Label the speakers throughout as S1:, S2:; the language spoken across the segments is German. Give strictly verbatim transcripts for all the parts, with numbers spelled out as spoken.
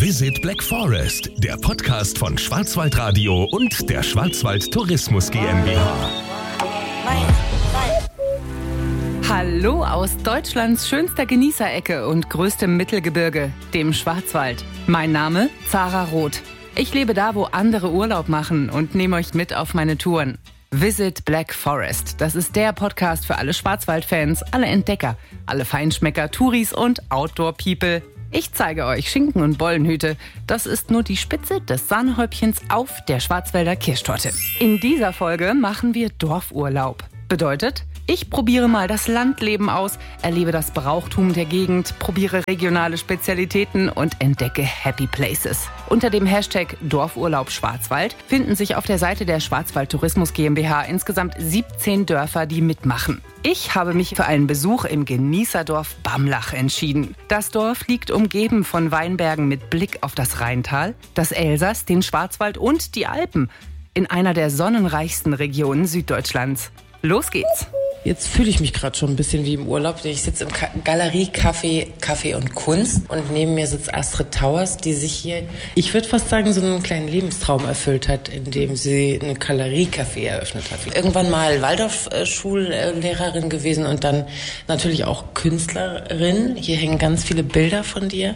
S1: Visit Black Forest, der Podcast von Schwarzwaldradio und der Schwarzwald Tourismus GmbH.
S2: Hallo aus Deutschlands schönster Genießerecke und größtem Mittelgebirge, dem Schwarzwald. Mein Name Zara Roth. Ich lebe da, wo andere Urlaub machen und nehme euch mit auf meine Touren. Visit Black Forest, das ist der Podcast für alle Schwarzwaldfans, alle Entdecker, alle Feinschmecker, Touris und Outdoor-People. Ich zeige euch Schinken und Bollenhüte. Das ist nur die Spitze des Sahnehäubchens auf der Schwarzwälder Kirschtorte. In dieser Folge machen wir Dorfurlaub. Bedeutet, ich probiere mal das Landleben aus, erlebe das Brauchtum der Gegend, probiere regionale Spezialitäten und entdecke Happy Places. Unter dem Hashtag Dorfurlaub Schwarzwald finden sich auf der Seite der Schwarzwald Tourismus GmbH insgesamt siebzehn Dörfer, die mitmachen. Ich habe mich für einen Besuch im Genießerdorf Bamlach entschieden. Das Dorf liegt umgeben von Weinbergen mit Blick auf das Rheintal, das Elsass, den Schwarzwald und die Alpen. In einer der sonnenreichsten Regionen Süddeutschlands. Los geht's!
S3: Jetzt fühle ich mich gerade schon ein bisschen wie im Urlaub. Ich sitze im Ka- Galerie Café, Kaffee und Kunst und neben mir sitzt Astrid Tauers, die sich hier, ich würde fast sagen, so einen kleinen Lebenstraum erfüllt hat, indem sie eine Galerie Café eröffnet hat. Irgendwann mal Waldorf-Schullehrerin gewesen und dann natürlich auch Künstlerin. Hier hängen ganz viele Bilder von dir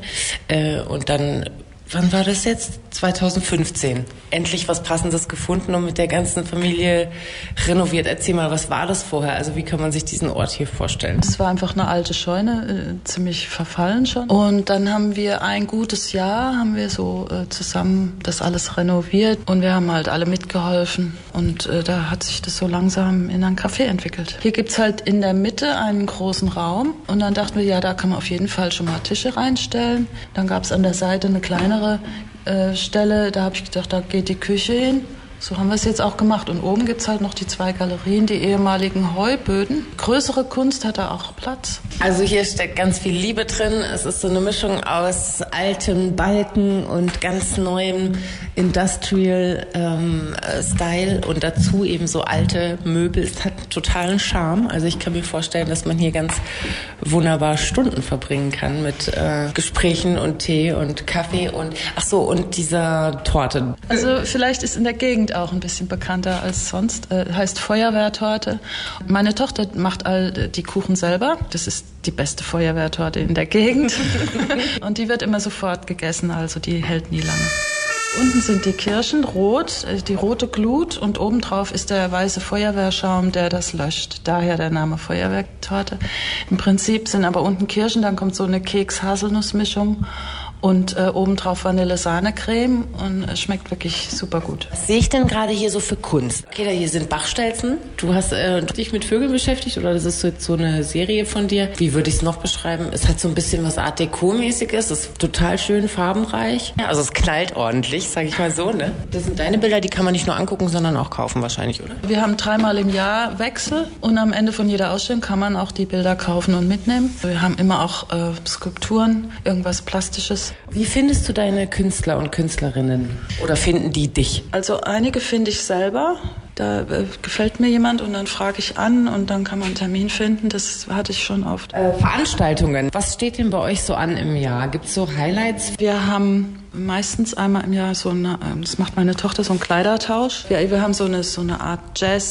S3: und dann... Wann war das jetzt? zwanzig fünfzehn. Endlich was Passendes gefunden und mit der ganzen Familie renoviert. Erzähl mal, was war das vorher? Also wie kann man sich diesen Ort hier vorstellen?
S4: Es war einfach eine alte Scheune, äh, ziemlich verfallen schon. Und dann haben wir ein gutes Jahr, haben wir so äh, zusammen das alles renoviert. Und wir haben halt alle mitgeholfen. Und äh, da hat sich das so langsam in ein Café entwickelt. Hier gibt's halt in der Mitte einen großen Raum. Und dann dachten wir, ja, da kann man auf jeden Fall schon mal Tische reinstellen. Dann gab's an der Seite eine kleine äh, Stelle, da habe ich gedacht, da geht die Küche hin. So haben wir es jetzt auch gemacht. Und oben gibt es halt noch die zwei Galerien, die ehemaligen Heuböden. Größere Kunst hat da auch Platz.
S3: Also hier steckt ganz viel Liebe drin. Es ist so eine Mischung aus altem Balken und ganz neuem Industrial ähm, Style und dazu eben so alte Möbel. Es hat totalen Charme. Also ich kann mir vorstellen, dass man hier ganz wunderbar Stunden verbringen kann mit äh, Gesprächen und Tee und Kaffee und ach so und dieser Torte.
S4: Also vielleicht ist in der Gegend auch ein bisschen bekannter als sonst. Äh, heißt Feuerwehrtorte. Meine Tochter macht all die Kuchen selber. Das ist die beste Feuerwehrtorte in der Gegend. Und die wird immer sofort gegessen, also die hält nie lange. Unten sind die Kirschen rot, die rote Glut und obendrauf ist der weiße Feuerwehrschaum, der das löscht. Daher der Name Feuerwehrtorte. Im Prinzip sind aber unten Kirschen, dann kommt so eine Keks-Haselnuss-Mischung. Und äh, obendrauf Vanille-Sahne-Creme und es schmeckt wirklich super gut.
S3: Was sehe ich denn gerade hier so für Kunst? Okay, da hier sind Bachstelzen. Du hast äh, dich mit Vögeln beschäftigt oder das ist jetzt so eine Serie von dir? Wie würde ich es noch beschreiben? Es hat so ein bisschen was Art Deco-mäßiges. Es ist total schön farbenreich. Ja, also es knallt ordentlich, sage ich mal so, ne? Das sind deine Bilder, die kann man nicht nur angucken, sondern auch kaufen wahrscheinlich, oder?
S4: Wir haben dreimal im Jahr Wechsel und am Ende von jeder Ausstellung kann man auch die Bilder kaufen und mitnehmen. Wir haben immer auch äh, Skulpturen, irgendwas Plastisches.
S3: Wie findest du deine Künstler und Künstlerinnen? Oder finden die dich?
S4: Also einige finde ich selber. Da äh, gefällt mir jemand und dann frage ich an und dann kann man einen Termin finden. Das hatte ich schon oft.
S3: Äh, Veranstaltungen. Was steht denn bei euch so an im Jahr? Gibt es so Highlights?
S4: Wir haben meistens einmal im Jahr so eine, das macht meine Tochter, so einen Kleidertausch. Ja, wir haben so eine, so eine Art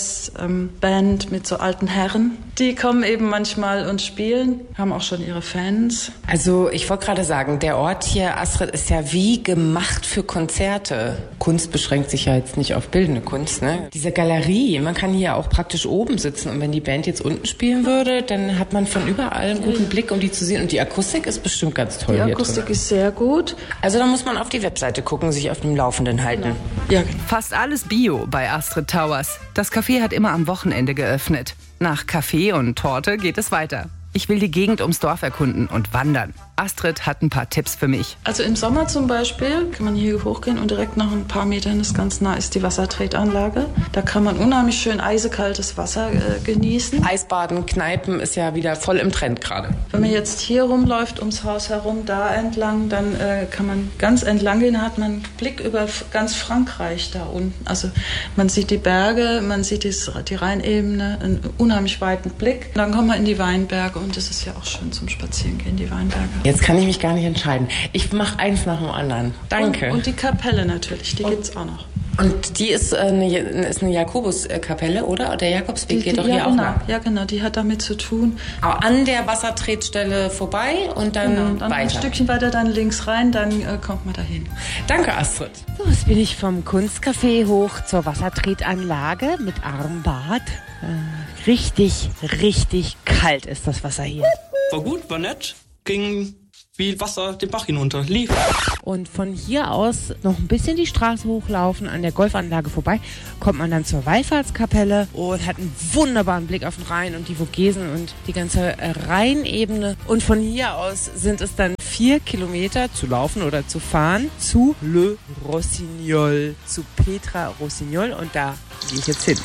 S4: Jazz-Band mit so alten Herren. Die kommen eben manchmal und spielen, haben auch schon ihre Fans.
S3: Also ich wollte gerade sagen, der Ort hier, Astrid, ist ja wie gemacht für Konzerte. Kunst beschränkt sich ja jetzt nicht auf bildende Kunst, ne? Diese Galerie, man kann hier auch praktisch oben sitzen und wenn die Band jetzt unten spielen würde, dann hat man von überall einen guten Blick, um die zu sehen. Und die Akustik ist bestimmt ganz toll hier drin.
S4: Die Akustik ist sehr gut.
S3: Also da muss man auf die Webseite gucken, sich auf dem Laufenden halten.
S4: Ja.
S2: Fast alles Bio bei Astrid Tauers. Das Café hat immer am Wochenende geöffnet. Nach Kaffee und Torte geht es weiter. Ich will die Gegend ums Dorf erkunden und wandern. Astrid hat ein paar Tipps für mich.
S4: Also im Sommer zum Beispiel kann man hier hochgehen und direkt nach ein paar Metern ist ganz nah ist die Wassertretanlage. Da kann man unheimlich schön eisekaltes Wasser äh, genießen.
S3: Eisbaden, Kneipen ist ja wieder voll im Trend gerade.
S4: Wenn man jetzt hier rumläuft ums Haus herum, da entlang, dann äh, kann man ganz entlang gehen, hat man einen Blick über ganz Frankreich da unten. Also man sieht die Berge, man sieht die, die Rheinebene, einen unheimlich weiten Blick. Dann kommt man in die Weinberge und das ist ja auch schön zum Spazierengehen, die Weinberge.
S3: Jetzt kann ich mich gar nicht entscheiden. Ich mache eins nach dem anderen. Danke.
S4: Und, und die Kapelle natürlich, die und, gibt's auch noch.
S3: Und die ist eine, ist eine Jakobuskapelle, oder? Der Jakobsweg die, die, geht doch ja, hier
S4: genau.
S3: auch nach.
S4: Ja, genau, die hat damit zu tun.
S3: Aber an der Wassertretstelle vorbei und dann, genau, dann weiter. Ein
S4: Stückchen weiter, dann links rein, dann äh, kommt man dahin.
S3: Danke, Astrid.
S5: So, jetzt bin ich vom Kunstcafé hoch zur Wassertretanlage mit Armbad. Äh, richtig, richtig kalt ist das Wasser hier.
S6: War gut, war nett. Ging wie Wasser den Bach hinunter, lief.
S5: Und von hier aus noch ein bisschen die Straße hochlaufen, an der Golfanlage vorbei, kommt man dann zur Wallfahrtskapelle und hat einen wunderbaren Blick auf den Rhein und die Vogesen und die ganze Rheinebene. Und von hier aus sind es dann vier Kilometer zu laufen oder zu fahren zu Le Rossignol, zu Petra Rossignol, und da gehe ich jetzt hin.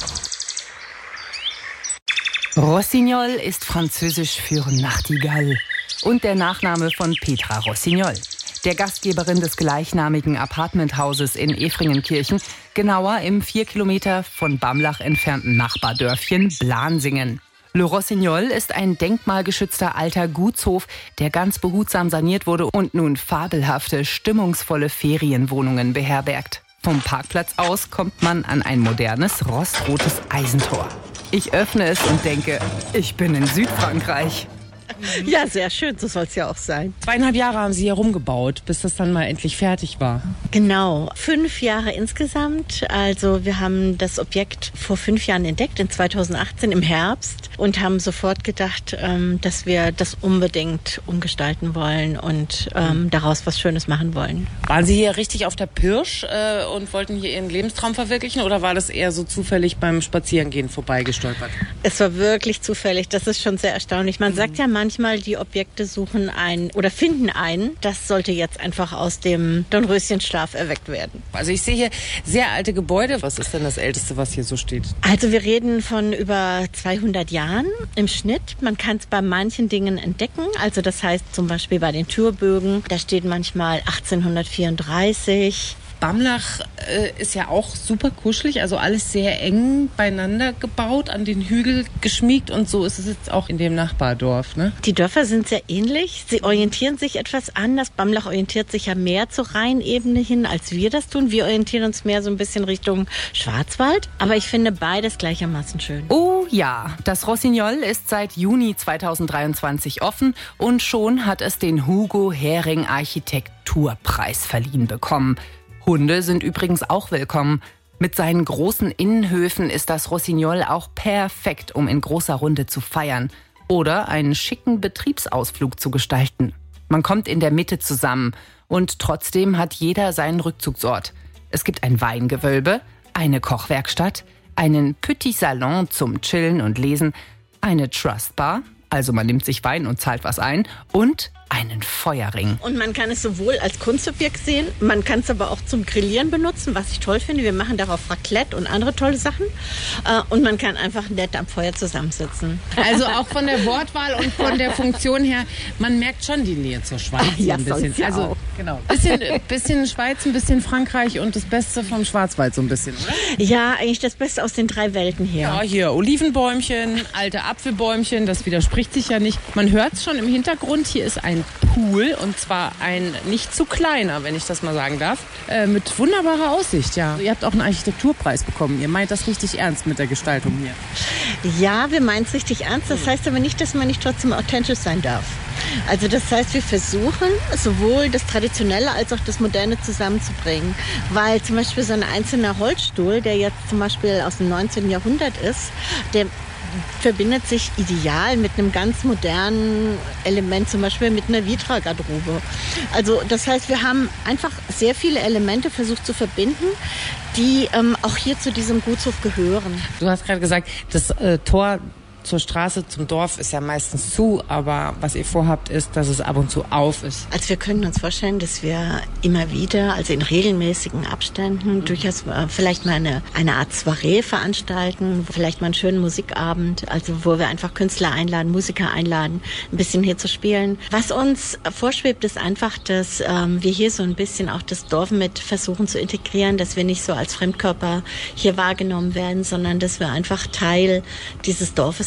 S2: Rossignol ist französisch für Nachtigall und der Nachname von Petra Rossignol, der Gastgeberin des gleichnamigen Apartmenthauses in Efringenkirchen, genauer im vier Kilometer von Bamlach entfernten Nachbardörfchen Blansingen. Le Rossignol ist ein denkmalgeschützter alter Gutshof, der ganz behutsam saniert wurde und nun fabelhafte, stimmungsvolle Ferienwohnungen beherbergt. Vom Parkplatz aus kommt man an ein modernes, rostrotes Eisentor. Ich öffne es und denke, ich bin in Südfrankreich.
S5: Ja, sehr schön, so soll es ja auch sein.
S3: Zweieinhalb Jahre haben Sie hier rumgebaut, bis das dann mal endlich fertig war.
S7: Genau, fünf Jahre insgesamt. Also wir haben das Objekt vor fünf Jahren entdeckt, in zweitausendachtzehn im Herbst, und haben sofort gedacht, ähm, dass wir das unbedingt umgestalten wollen und ähm, daraus was Schönes machen wollen.
S3: Waren Sie hier richtig auf der Pirsch äh, und wollten hier Ihren Lebenstraum verwirklichen, oder war das eher so zufällig beim Spazierengehen vorbeigestolpert?
S7: Es war wirklich zufällig, das ist schon sehr erstaunlich. Man mhm. sagt ja manchmal, die Objekte suchen einen oder finden einen. Das sollte jetzt einfach aus dem Dornröschenschlaf erweckt werden.
S3: Also ich sehe hier sehr alte Gebäude. Was ist denn das Älteste, was hier so steht?
S7: Also wir reden von über zweihundert Jahren im Schnitt. Man kann es bei manchen Dingen entdecken. Also das heißt zum Beispiel bei den Türbögen, da steht manchmal achtzehnhundertvierunddreißig.
S3: Bamlach äh, ist ja auch super kuschelig, also alles sehr eng beieinander gebaut, an den Hügel geschmiegt, und so ist es jetzt auch in dem Nachbardorf, ne?
S7: Die Dörfer sind sehr ähnlich, sie orientieren sich etwas anders. Bamlach orientiert sich ja mehr zur Rheinebene hin, als wir das tun. Wir orientieren uns mehr so ein bisschen Richtung Schwarzwald, aber ich finde beides gleichermaßen schön.
S2: Oh ja, das Rossignol ist seit Juni zweitausenddreiundzwanzig offen und schon hat es den Hugo Hering Architekturpreis verliehen bekommen. Hunde sind übrigens auch willkommen. Mit seinen großen Innenhöfen ist das Rossignol auch perfekt, um in großer Runde zu feiern oder einen schicken Betriebsausflug zu gestalten. Man kommt in der Mitte zusammen und trotzdem hat jeder seinen Rückzugsort. Es gibt ein Weingewölbe, eine Kochwerkstatt, einen Petit Salon zum Chillen und Lesen, eine Trustbar, also man nimmt sich Wein und zahlt was ein, und einen Feuerring.
S7: Und man kann es sowohl als Kunstobjekt sehen, man kann es aber auch zum Grillieren benutzen, was ich toll finde. Wir machen darauf Raclette und andere tolle Sachen. Und man kann einfach nett am Feuer zusammensitzen.
S3: Also auch von der Wortwahl und von der Funktion her, man merkt schon die Nähe zur Schweiz.
S7: Ja,
S3: ein bisschen.
S7: Ja
S3: also
S7: auch.
S3: Genau. Bisschen, bisschen Schweiz, ein bisschen Frankreich und das Beste vom Schwarzwald so ein bisschen, oder?
S7: Ja, eigentlich das Beste aus den drei Welten her.
S3: Ja, hier Olivenbäumchen, alte Apfelbäumchen, das widerspricht sich ja nicht. Man hört es schon im Hintergrund, hier ist ein Pool, und zwar ein nicht zu kleiner, wenn ich das mal sagen darf, äh, mit wunderbarer Aussicht, ja. Ihr habt auch einen Architekturpreis bekommen. Ihr meint das richtig ernst mit der Gestaltung hier.
S7: Ja, wir meinen es richtig ernst. Das heißt aber nicht, dass man nicht trotzdem authentisch sein darf. Also das heißt, wir versuchen sowohl das Traditionelle als auch das Moderne zusammenzubringen. Weil zum Beispiel so ein einzelner Holzstuhl, der jetzt zum Beispiel aus dem neunzehnten Jahrhundert ist, der verbindet sich ideal mit einem ganz modernen Element, zum Beispiel mit einer Vitra-Garderobe. Also das heißt, wir haben einfach sehr viele Elemente versucht zu verbinden, die ähm, auch hier zu diesem Gutshof gehören.
S3: Du hast gerade gesagt, das äh, Tor zur Straße, zum Dorf ist ja meistens zu, aber was ihr vorhabt, ist, dass es ab und zu auf ist.
S7: Also wir können uns vorstellen, dass wir immer wieder, also in regelmäßigen Abständen, mhm. durchaus äh, vielleicht mal eine, eine Art Soiree veranstalten, vielleicht mal einen schönen Musikabend, also wo wir einfach Künstler einladen, Musiker einladen, ein bisschen hier zu spielen. Was uns vorschwebt, ist einfach, dass ähm, wir hier so ein bisschen auch das Dorf mit versuchen zu integrieren, dass wir nicht so als Fremdkörper hier wahrgenommen werden, sondern dass wir einfach Teil dieses Dorfes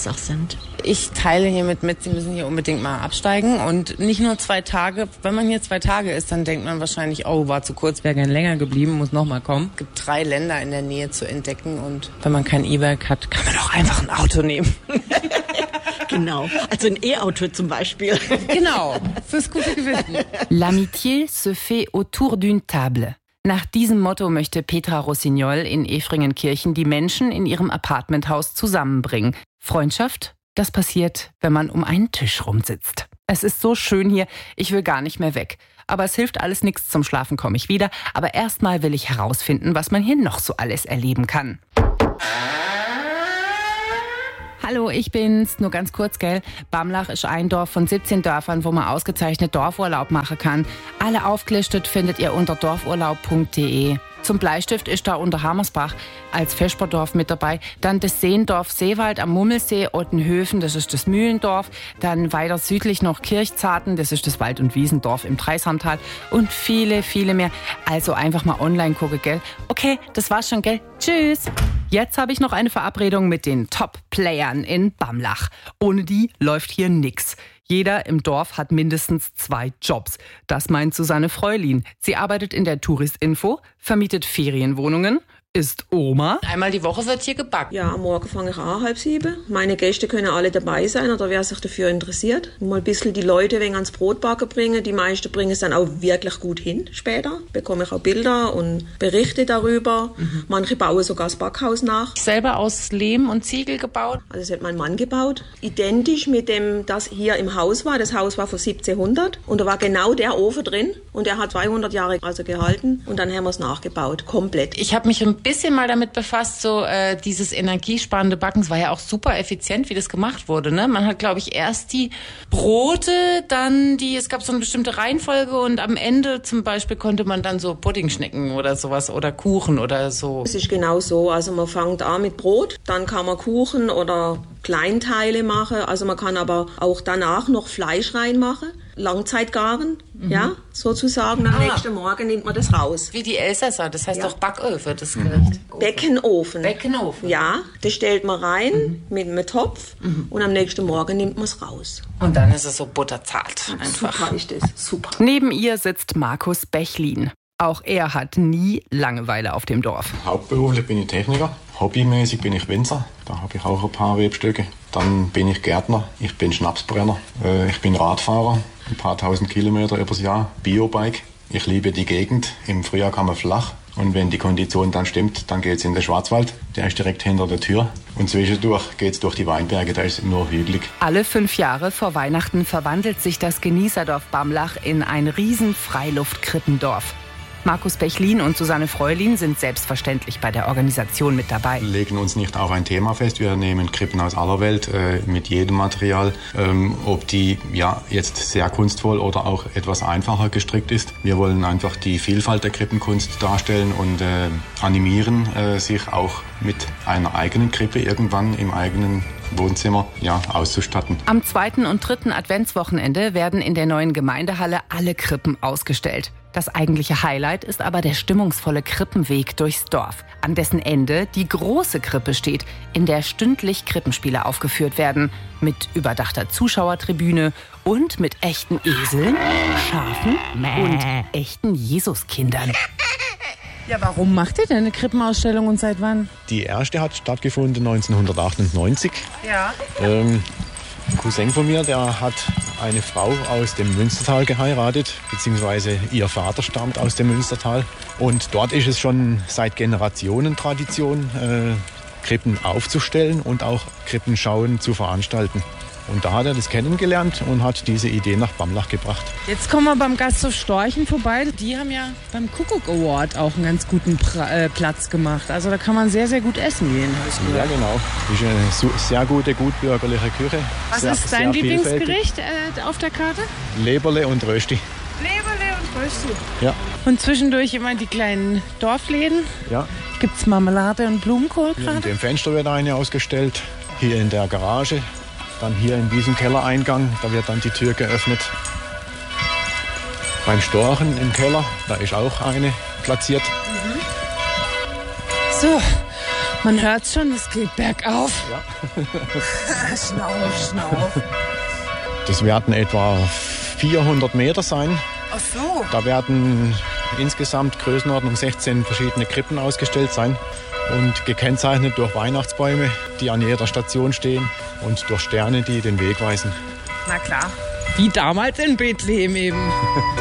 S7: das auch sind.
S5: Ich teile hiermit mit, Sie müssen hier unbedingt mal absteigen und nicht nur zwei Tage. Wenn man hier zwei Tage ist, dann denkt man wahrscheinlich, oh, war zu kurz, wäre gern länger geblieben, muss nochmal kommen. Es gibt drei Länder in der Nähe zu entdecken und wenn man kein E-Bike hat, kann man auch einfach ein Auto nehmen.
S7: Genau, also ein E-Auto zum Beispiel.
S5: Genau, fürs gute Gewissen.
S2: L'amitié se fait autour d'une table. Nach diesem Motto möchte Petra Rossignol in Efringenkirchen die Menschen in ihrem Apartmenthaus zusammenbringen. Freundschaft, das passiert, wenn man um einen Tisch rumsitzt. Es ist so schön hier, ich will gar nicht mehr weg. Aber es hilft alles nichts, zum Schlafen komme ich wieder. Aber erstmal will ich herausfinden, was man hier noch so alles erleben kann. Hallo, ich bin's. Nur ganz kurz, gell? Bamlach ist ein Dorf von siebzehn Dörfern, wo man ausgezeichnet Dorfurlaub machen kann. Alle aufgelistet findet ihr unter dorfurlaub punkt de. Zum Bleistift ist da unter Hammersbach als Feschberdorf mit dabei. Dann das Seendorf Seewald am Mummelsee, Ottenhöfen, das ist das Mühlendorf. Dann weiter südlich noch Kirchzarten, das ist das Wald- und Wiesendorf im Dreisamtal. Und viele, viele mehr. Also einfach mal online gucken, gell? Okay, das war's schon, gell? Tschüss! Jetzt habe ich noch eine Verabredung mit den Top-Playern in Bamlach. Ohne die läuft hier nix. Jeder im Dorf hat mindestens zwei Jobs. Das meint Susanne Freulin. Sie arbeitet in der Touristinfo, vermietet Ferienwohnungen, ist Oma.
S5: Einmal die Woche wird hier gebacken.
S8: Ja, am Morgen fange ich an, halb sieben. Meine Gäste können alle dabei sein oder wer sich dafür interessiert. Mal ein bisschen die Leute wegen ans Brotbacken bringen. Die meisten bringen es dann auch wirklich gut hin später. Bekomme ich auch Bilder und Berichte darüber. Mhm. Manche bauen sogar das Backhaus nach.
S5: Selber aus Lehm und Ziegel gebaut?
S8: Also das hat mein Mann gebaut. Identisch mit dem, das hier im Haus war. Das Haus war von siebzehnhundert und da war genau der Ofen drin und der hat zweihundert Jahre also gehalten und dann haben wir es nachgebaut, komplett.
S5: Ich habe mich ein bisschen mal damit befasst, so äh, dieses energiesparende Backen. Es war ja auch super effizient, wie das gemacht wurde. Ne? Man hat, glaube ich, erst die Brote, dann die, es gab so eine bestimmte Reihenfolge und am Ende zum Beispiel konnte man dann so Puddingschnecken oder sowas oder Kuchen oder so.
S8: Es ist genau so. Also man fängt an mit Brot, dann kann man Kuchen oder Kleinteile machen. Also man kann aber auch danach noch Fleisch reinmachen. Langzeitgaren, mhm. ja, sozusagen. Am ah. nächsten Morgen nimmt man das raus.
S5: Wie die Elsässer, das heißt ja. auch Backöfen, das
S8: mhm.
S5: Gericht.
S8: Beckenofen.
S5: Beckenofen.
S8: Ja, das stellt man rein mhm. mit einem Topf mhm. und am nächsten Morgen nimmt man es raus.
S5: Und dann ist es so butterzart einfach.
S8: Super ist das, super.
S2: Neben ihr sitzt Markus Bechlin. Auch er hat nie Langeweile auf dem Dorf.
S9: Hauptberuflich bin ich Techniker, hobbymäßig bin ich Winzer, da habe ich auch ein paar Rebstöcke. Dann bin ich Gärtner, ich bin Schnapsbrenner, ich bin Radfahrer, ein paar tausend Kilometer übers Jahr, Biobike. Ich liebe die Gegend, im Frühjahr kann man flach und wenn die Kondition dann stimmt, dann geht's in den Schwarzwald, der ist direkt hinter der Tür. Und zwischendurch geht's durch die Weinberge, da ist nur hügelig.
S2: Alle fünf Jahre vor Weihnachten verwandelt sich das Genießerdorf Bamlach in ein riesen Freiluft-Krippendorf. Markus Bechlin und Susanne Freulin sind selbstverständlich bei der Organisation mit dabei.
S9: Wir legen uns nicht auf ein Thema fest. Wir nehmen Krippen aus aller Welt äh, mit jedem Material, ähm, ob die ja jetzt sehr kunstvoll oder auch etwas einfacher gestrickt ist. Wir wollen einfach die Vielfalt der Krippenkunst darstellen und äh, animieren, äh, sich auch mit einer eigenen Krippe irgendwann im eigenen Wohnzimmer ja, auszustatten.
S2: Am zweiten und dritten Adventswochenende werden in der neuen Gemeindehalle alle Krippen ausgestellt. Das eigentliche Highlight ist aber der stimmungsvolle Krippenweg durchs Dorf, an dessen Ende die große Krippe steht, in der stündlich Krippenspiele aufgeführt werden, mit überdachter Zuschauertribüne und mit echten Eseln, Schafen und echten Jesuskindern.
S5: Ja, warum macht ihr denn eine Krippenausstellung und seit wann?
S9: Die erste hat stattgefunden neunzehnhundertachtundneunzig.
S5: Ja.
S9: Ähm, ein Cousin von mir, der hat eine Frau aus dem Münstertal geheiratet, beziehungsweise ihr Vater stammt aus dem Münstertal. Und dort ist es schon seit Generationen Tradition, äh, Krippen aufzustellen und auch Krippenschauen zu veranstalten. Und da hat er das kennengelernt und hat diese Idee nach Bamlach gebracht.
S5: Jetzt kommen wir beim Gasthof Storchen vorbei. Die haben ja beim Kuckuck Award auch einen ganz guten pra- äh, Platz gemacht. Also da kann man sehr, sehr gut essen gehen.
S9: Ja, genau. Das ist eine sehr gute, gutbürgerliche Küche.
S5: Was
S9: sehr,
S5: ist dein Lieblingsgericht äh, auf der Karte?
S9: Leberle und Rösti.
S5: Leberle und Rösti.
S9: Ja.
S5: Und zwischendurch immer die kleinen Dorfläden.
S9: Ja.
S5: Gibt's Marmelade und Blumenkohl
S9: Hier
S5: gerade?
S9: in dem Fenster wird eine ausgestellt. Hier in der Garage. Dann hier in diesem Kellereingang, da wird dann die Tür geöffnet. Beim Storchen im Keller, da ist auch eine platziert.
S5: So, Man hört schon, es geht bergauf.
S9: Ja.
S5: Schnauf, schnauf.
S9: Das werden etwa vierhundert Meter sein.
S5: Ach so.
S9: Da werden insgesamt Größenordnung sechzehn verschiedene Krippen ausgestellt sein und gekennzeichnet durch Weihnachtsbäume, die an jeder Station stehen und durch Sterne, die den Weg weisen.
S5: Na klar. Wie damals in Bethlehem eben.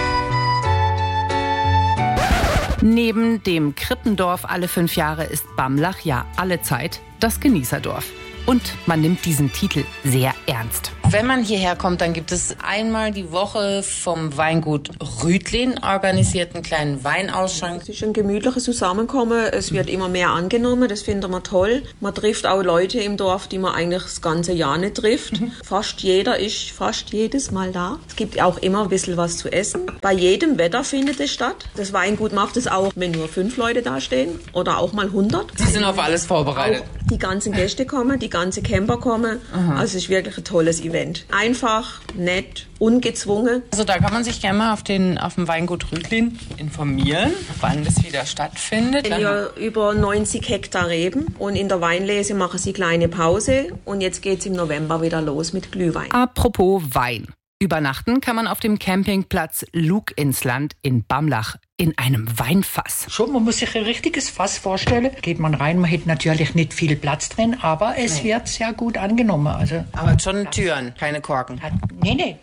S2: Neben dem Krippendorf alle fünf Jahre ist Bamlach ja allezeit das Genießerdorf. Und man nimmt diesen Titel sehr ernst.
S3: Wenn man hierher kommt, dann gibt es einmal die Woche vom Weingut Rüdlin organisierten kleinen Weinausschank.
S8: Es ist ein gemütliches Zusammenkommen. Es wird immer mehr angenommen. Das finden wir toll. Man trifft auch Leute im Dorf, die man eigentlich das ganze Jahr nicht trifft. Mhm. Fast jeder ist fast jedes Mal da. Es gibt auch immer ein bisschen was zu essen. Bei jedem Wetter findet es statt. Das Weingut macht es auch, wenn nur fünf Leute da stehen oder auch mal hundert.
S3: Die sind auf alles vorbereitet.
S8: Auch die ganzen Gäste kommen, die ganzen Camper kommen. Aha. Also es ist wirklich ein tolles Event. Einfach, nett, ungezwungen.
S3: Also da kann man sich gerne mal auf, den, auf dem Weingut Rüdlin informieren, wann das wieder stattfindet.
S8: Wir über neunzig Hektar Reben und in der Weinlese machen sie kleine Pause und jetzt geht es im November wieder los mit Glühwein.
S2: Apropos Wein. Übernachten kann man auf dem Campingplatz Luginsland in Bamlach in einem Weinfass.
S10: Schon, man muss sich ein richtiges Fass vorstellen. Geht man rein, man hat natürlich nicht viel Platz drin, aber es nee. wird sehr gut angenommen. Also,
S3: aber schon Türen, keine Korken.
S10: Hat, nee, nee.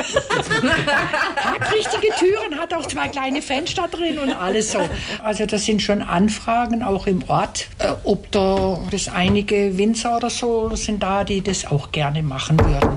S10: Hat richtige Türen, hat auch zwei kleine Fenster drin und alles so. Also das sind schon Anfragen, auch im Ort, äh, ob da das einige Winzer oder so sind da, die das auch gerne machen würden.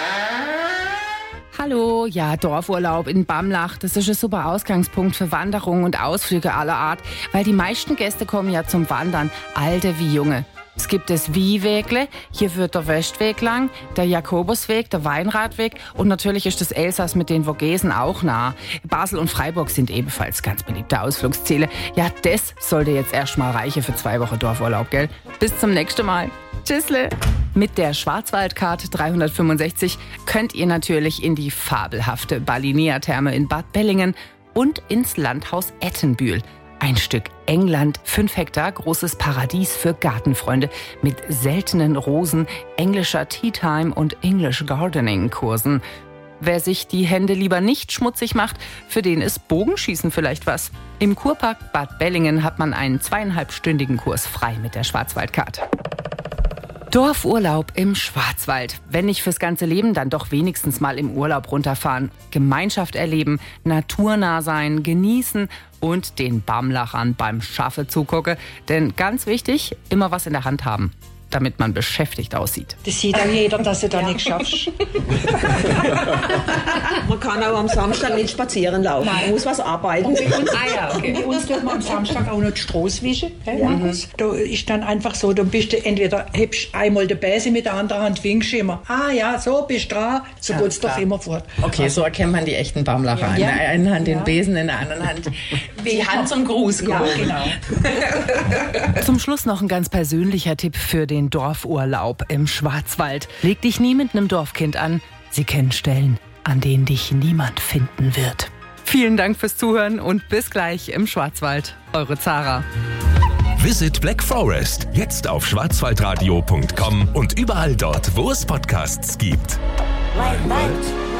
S2: Hallo, ja, Dorfurlaub in Bamlach, das ist ein super Ausgangspunkt für Wanderungen und Ausflüge aller Art, weil die meisten Gäste kommen ja zum Wandern, alte wie junge. Es gibt das Wiewegle, hier führt der Westweg lang, der Jakobusweg, der Weinradweg und natürlich ist das Elsass mit den Vogesen auch nah. Basel und Freiburg sind ebenfalls ganz beliebte Ausflugsziele. Ja, das sollte jetzt erstmal reichen für zwei Wochen Dorfurlaub, gell? Bis zum nächsten Mal. Tschüssle! Mit der Schwarzwaldkarte dreihundertfünfundsechzig könnt ihr natürlich in die fabelhafte Balinea-Therme in Bad Bellingen und ins Landhaus Ettenbühl. Ein Stück England, fünf Hektar, großes Paradies für Gartenfreunde mit seltenen Rosen, englischer Tea Time und English Gardening Kursen. Wer sich die Hände lieber nicht schmutzig macht, für den ist Bogenschießen vielleicht was. Im Kurpark Bad Bellingen hat man einen zweieinhalbstündigen Kurs frei mit der Schwarzwaldkarte. Dorfurlaub im Schwarzwald. Wenn nicht fürs ganze Leben, dann doch wenigstens mal im Urlaub runterfahren. Gemeinschaft erleben, naturnah sein, genießen und den Bamlachern beim Schaffe zugucken. Denn ganz wichtig, immer was in der Hand haben, damit man beschäftigt aussieht.
S10: Das sieht auch jeder, dass du da ja. nichts schaffst.
S8: Man kann auch am Samstag nicht spazieren laufen. Man muss was arbeiten.
S10: Und bei uns, ah, ja, okay. Bei uns dürfen wir am Samstag auch nicht Stroß wischen. Ja. Da ist dann einfach so, da bist du entweder hebst einmal den Bäse mit der anderen Hand, winkst du immer. Ah ja, so bist du dran, so ja, geht's doch immer fort.
S3: Okay, also, so erkennt man die echten Bamlacher. Ja. In der einen Hand den ja. Besen, in der anderen Hand die Hand zum Gruß gehoben. Ja,
S2: genau. Zum Schluss noch ein ganz persönlicher Tipp für den Dorfurlaub im Schwarzwald. Leg dich nie mit einem Dorfkind an. Sie kennen Stellen, an denen dich niemand finden wird. Vielen Dank fürs Zuhören und bis gleich im Schwarzwald. Eure Zara.
S1: Visit Black Forest jetzt auf schwarzwaldradio punkt com und überall dort, wo es Podcasts gibt.
S11: Weit, weit.